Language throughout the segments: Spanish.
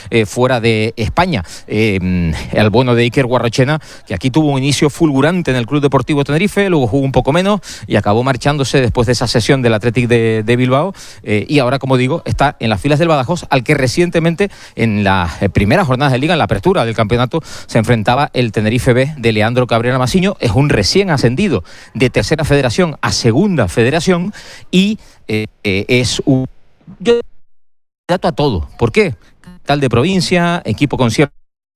fuera de España. El bueno de Iker Guarrochena, que aquí tuvo un inicio fulgurante en el Club Deportivo Tenerife, luego jugó un poco menos y acabó marchándose después de esa sesión del Athletic de Bilbao, y ahora, como digo, está en las filas del Badajoz, al que recientemente en las primeras jornadas de Liga, en la apertura del campeonato, se enfrentaba el Tenerife B de Leandro Cabrera Masiño. Es un recién ascendido de tercera federación a segunda federación y es un dato a todo. ¿Por qué? Tal de provincia, equipo con cierto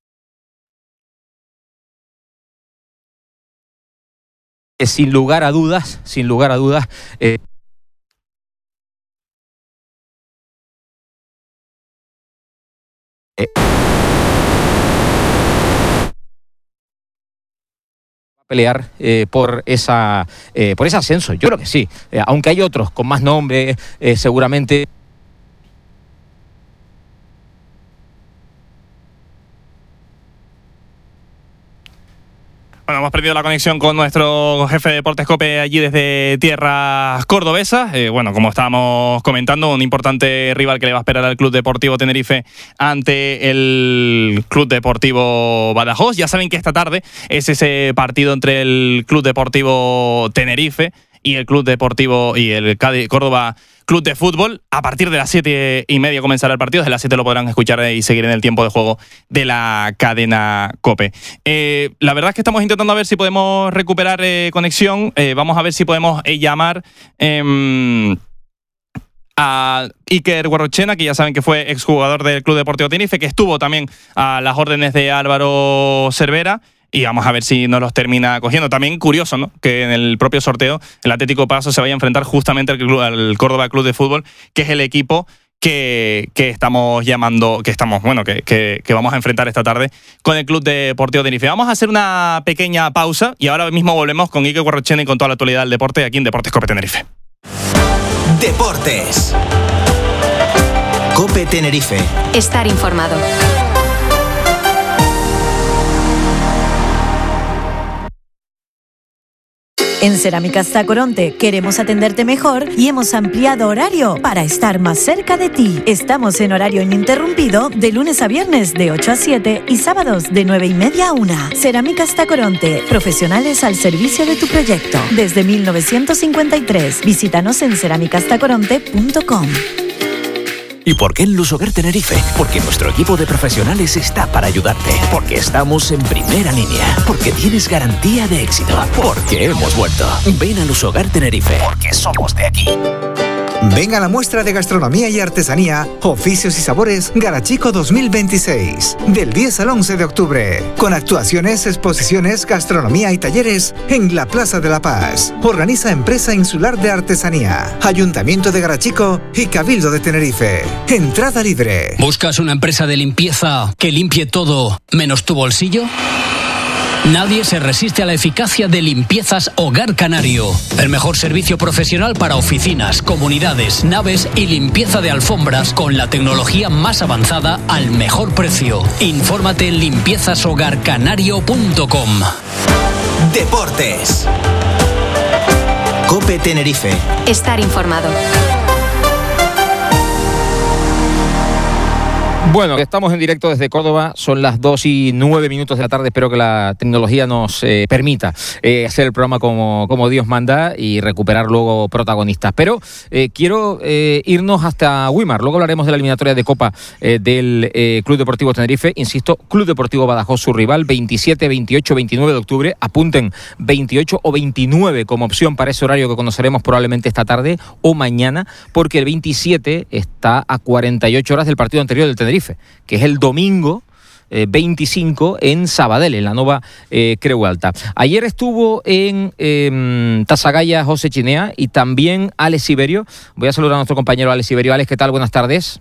sin lugar a dudas, pelear por ese ascenso. Yo creo que sí, aunque hay otros con más nombre, seguramente. Bueno, hemos perdido la conexión con nuestro jefe de Deportes COPE allí desde tierras cordobesas. Bueno, como estábamos comentando, un importante rival que le va a esperar al Club Deportivo Tenerife ante el Club Deportivo Badajoz. Ya saben que esta tarde es ese partido entre el Club Deportivo Tenerife y el Club Deportivo y el Córdoba Club de Fútbol. A partir de las 7:30 comenzará el partido. Desde las 7 lo podrán escuchar y seguir en el tiempo de juego de la cadena COPE. La verdad es que estamos intentando a ver si podemos recuperar conexión. Vamos a ver si podemos llamar a Iker Guarrochena, que ya saben que fue exjugador del Club Deportivo Tenerife, que estuvo también a las órdenes de Álvaro Cervera. Y vamos a ver si nos los termina cogiendo. También curioso, ¿no?, que en el propio sorteo el Atlético Paso se vaya a enfrentar justamente al Córdoba Club de Fútbol, que es el equipo que estamos llamando, que vamos a enfrentar esta tarde con el Club Deportivo Tenerife. Vamos a hacer una pequeña pausa y ahora mismo volvemos con Iker Guarrochena y con toda la actualidad del deporte aquí en Deportes COPE Tenerife. Deportes COPE Tenerife. Estar informado. En Cerámicas Tacoronte queremos atenderte mejor y hemos ampliado horario para estar más cerca de ti. Estamos en horario ininterrumpido de lunes a viernes de 8 a 7 y sábados de 9:30 a 1. Cerámicas Tacoronte, profesionales al servicio de tu proyecto. Desde 1953, visítanos en cerámicastacoronte.com. ¿Y por qué en Lusoguer Tenerife? Porque nuestro equipo de profesionales está para ayudarte. Porque estamos en primera línea. Porque tienes garantía de éxito. Porque hemos vuelto. Ven a Lusoguer Tenerife. Porque somos de aquí. Ven a la muestra de gastronomía y artesanía, oficios y sabores Garachico 2026, del 10 al 11 de octubre, con actuaciones, exposiciones, gastronomía y talleres en la Plaza de la Paz. Organiza Empresa Insular de Artesanía, Ayuntamiento de Garachico y Cabildo de Tenerife. Entrada libre. ¿Buscas una empresa de limpieza que limpie todo menos tu bolsillo? Nadie se resiste a la eficacia de Limpiezas Hogar Canario. El mejor servicio profesional para oficinas, comunidades, naves y limpieza de alfombras con la tecnología más avanzada al mejor precio. Infórmate en limpiezashogarcanario.com. Deportes COPE Tenerife. Estar informado. Bueno, estamos en directo desde Córdoba, son las 2:09 de la tarde, espero que la tecnología nos permita hacer el programa como Dios manda y recuperar luego protagonistas. Pero quiero irnos hasta Güímar, luego hablaremos de la eliminatoria de Copa del Club Deportivo Tenerife. Insisto, Club Deportivo Badajoz, su rival, 27, 28, 29 de octubre, apunten 28 o 29 como opción para ese horario que conoceremos probablemente esta tarde o mañana, porque el 27 está a 48 horas del partido anterior del Tenerife, que es el domingo 25 en Sabadell, en la Nova Creu Alta. Ayer estuvo en Tasagaya José Chinea y también Alex Iberio. Voy a saludar a nuestro compañero Alex Iberio. Alex, ¿qué tal? Buenas tardes.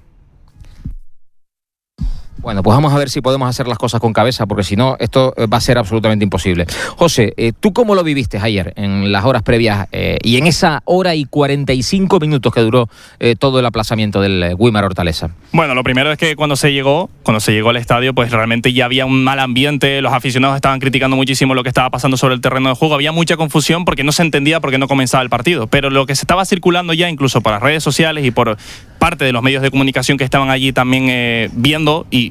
Bueno, pues vamos a ver si podemos hacer las cosas con cabeza, porque si no, esto va a ser absolutamente imposible. José, ¿tú cómo lo viviste ayer, en las horas previas y en esa hora y 45 minutos que duró todo el aplazamiento del Güímar Hortaleza? Bueno, lo primero es que cuando se llegó al estadio, pues realmente ya había un mal ambiente, los aficionados estaban criticando muchísimo lo que estaba pasando sobre el terreno de juego, había mucha confusión porque no se entendía por qué no comenzaba el partido, pero lo que se estaba circulando ya, incluso por las redes sociales y por parte de los medios de comunicación que estaban allí también viendo y